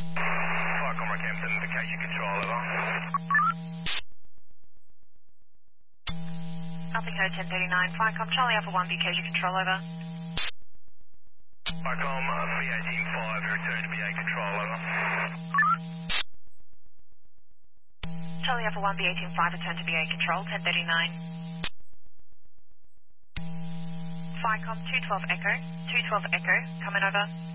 Firecom Rockhampton, vacation control, over. Alpha Echo 1039, Firecom Charlie Alpha 1, vacation control, over. Firecom, B185, return to BA control, over. Charlie Alpha 1, B185, return to BA control, 1039. Firecom 212 Echo, coming over.